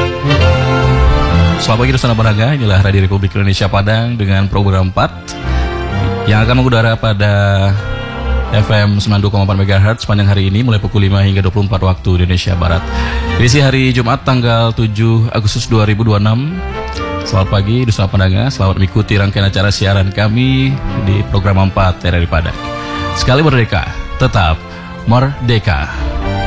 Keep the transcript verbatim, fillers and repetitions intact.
Selamat pagi Nusantara Baraga, inilah Radio Republik Indonesia Padang dengan program empat yang akan mengudara pada F M sembilan puluh dua koma empat megahertz sepanjang hari ini mulai pukul lima hingga dua puluh empat waktu Indonesia Barat. Edisi hari Jumat tanggal tujuh Agustus dua ribu dua puluh enam. Selamat pagi Nusantara Padang, selamat mengikuti rangkaian acara siaran kami di program empat R R I Padang. Sekali merdeka, tetap merdeka.